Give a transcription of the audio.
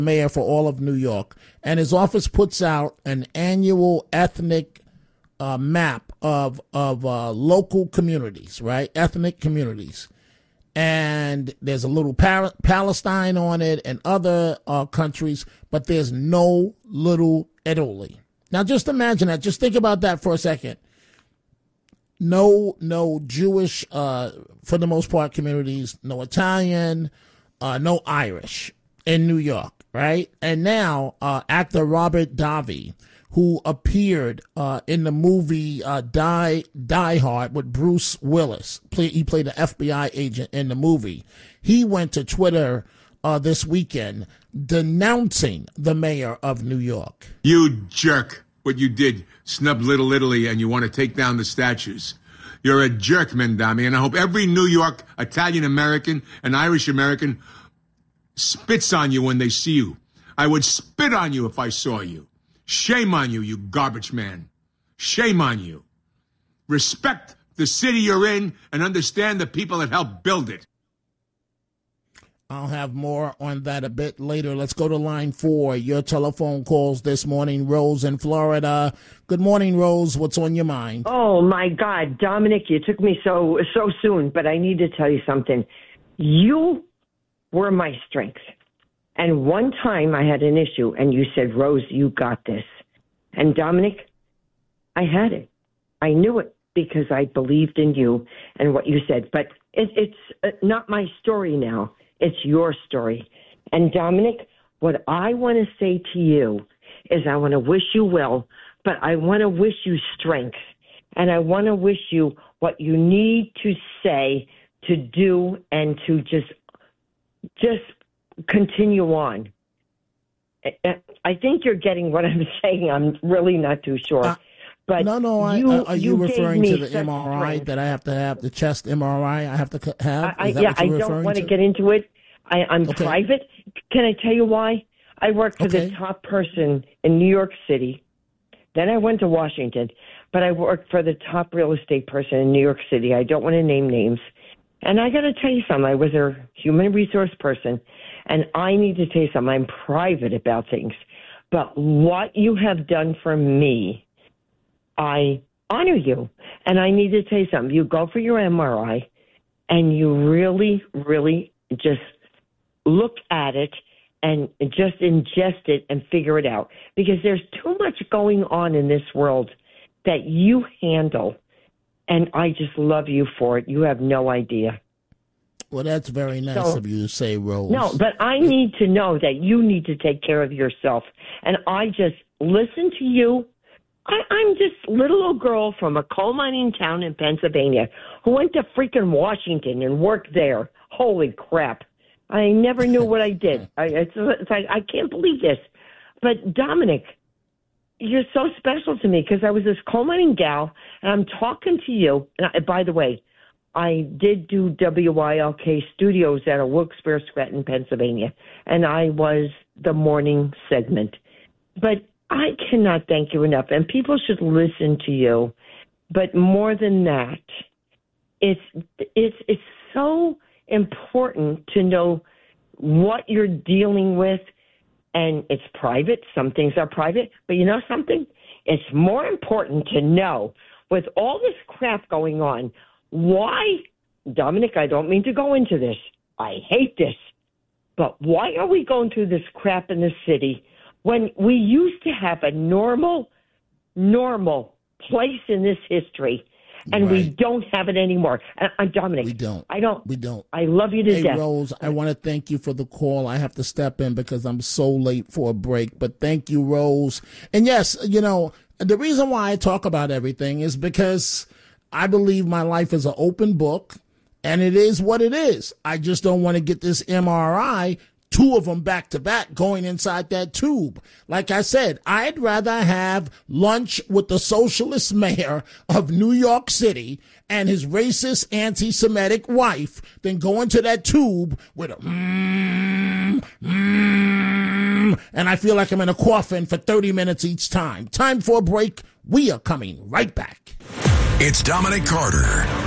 mayor for all of New York, and his office puts out an annual ethnic map of local communities, right? Ethnic communities. And there's a little Palestine on it and other countries, but there's no little Italy. Now, just imagine that. Just think about that for a second. No Jewish, for the most part, communities, no Italian, no Irish in New York, right? And now actor Robert Davi, who appeared in the movie Die Hard with Bruce Willis. He played an FBI agent in the movie. He went to Twitter this weekend denouncing the mayor of New York. You jerk. What you did, snub Little Italy, and you want to take down the statues. You're a jerk, Mendami, and I hope every New York Italian-American and Irish-American spits on you when they see you. I would spit on you if I saw you. Shame on you, you garbage man. Shame on you. Respect the city you're in and understand the people that helped build it. I'll have more on that a bit later. Let's go to line 4. Your telephone calls this morning. Rose in Florida. Good morning, Rose. What's on your mind? Oh, my God. Dominic, you took me so soon, but I need to tell you something. You were my strength. And one time I had an issue, and you said, Rose, you got this. And Dominic, I had it. I knew it because I believed in you and what you said. But it's not my story now. It's your story. And Dominic, what I want to say to you is I want to wish you well, but I want to wish you strength. And I want to wish you what you need to say, to do, and to just continue on. I think you're getting what I'm saying. I'm really not too sure. But are you referring to the MRI strength that I have to have, the chest MRI I have to have? I don't want to get into it. I'm okay. private. Can I tell you why? I worked for the top person in New York City. Then I went to Washington, but I worked for the top real estate person in New York City. I don't want to name names. And I got to tell you something. I was a human resource person, and I need to tell you something. I'm private about things. But what you have done for me, I honor you. And I need to tell you something. You go for your MRI, and you really, really just look at it and just ingest it and figure it out. Because there's too much going on in this world that you handle. And I just love you for it. You have no idea. Well, that's very nice of you to say, Rose. No, but I need to know that you need to take care of yourself. And I just listen to you. I'm just a little old girl from a coal mining town in Pennsylvania who went to freaking Washington and worked there. Holy crap. I never knew what I did. It's like, I can't believe this. But Dominic, you're so special to me because I was this coal mining gal, and I'm talking to you. And by the way, I did do WYLK Studios out of Wilkes-Barre, Scranton, Pennsylvania, and I was the morning segment. But I cannot thank you enough, and people should listen to you. But more than that, it's so important to know what you're dealing with. And it's private. Some things are private. But you know something? It's more important to know, with all this crap going on, why, Dominic, I don't mean to go into this. I hate this. But why are we going through this crap in the city when we used to have a normal place in this history? And we don't have it anymore. Dominic, we don't. We don't. I love you to death. Rose, I want to thank you for the call. I have to step in because I'm so late for a break. But thank you, Rose. And yes, the reason why I talk about everything is because I believe my life is an open book, and it is what it is. I just don't want to get this MRI, 2 of them back to back, going inside that tube. Like I said, I'd rather have lunch with the socialist mayor of New York City and his racist anti-Semitic wife than go into that tube with a and I feel like I'm in a coffin for 30 minutes each time. Time for a break. We are coming right back. It's Dominic Carter